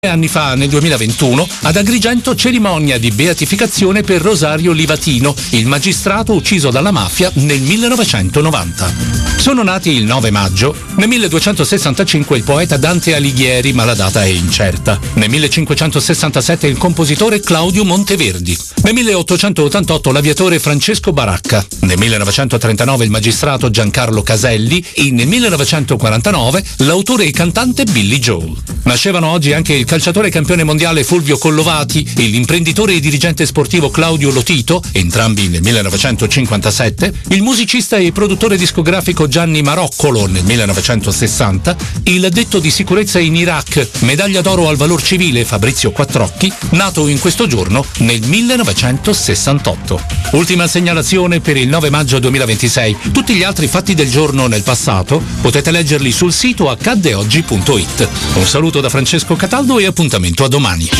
Anni fa, nel 2021, ad Agrigento cerimonia di beatificazione per Rosario Livatino, il magistrato ucciso dalla mafia nel 1990. Sono nati il 9 maggio. Nel 1265 il poeta Dante Alighieri, ma la data è incerta. Nel 1567 il compositore Claudio Monteverdi. Nel 1888 l'aviatore Francesco Baracca. Nel 1939 il magistrato Giancarlo Caselli e nel 1949 l'autore e cantante Billy Joel. Nascevano oggi anche il calciatore campione mondiale Fulvio Collovati e l'imprenditore e dirigente sportivo Claudio Lotito, entrambi nel 1957, il musicista e produttore discografico Gianni Maroccolo nel 1960, il addetto di sicurezza in Iraq, medaglia d'oro al valor civile Fabrizio Quattrocchi, nato in questo giorno nel 1968. Ultima segnalazione per il 9 maggio 2026. Tutti gli altri fatti del giorno nel passato potete leggerli sul sito accaddeoggi.it. Un saluto da Francesco Cataldo e appuntamento a domani.